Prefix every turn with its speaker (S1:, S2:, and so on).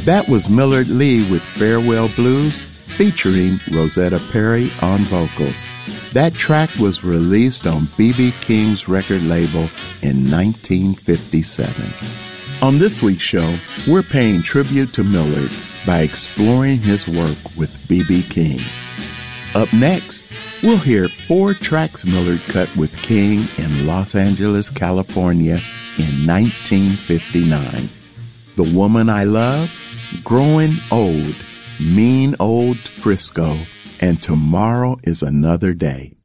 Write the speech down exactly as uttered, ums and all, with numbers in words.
S1: That was Millard Lee with Farewell Blues, featuring Rosetta Perry on vocals. That track was released on B B King's record label in nineteen fifty-seven. On this week's show, we're paying tribute to Millard by exploring his work with B B King. Up next, we'll hear four tracks Millard cut with King in Los Angeles, California in nineteen fifty-nine. The Woman I Love, Growing Old, Mean Old Frisco, and Tomorrow is Another Day.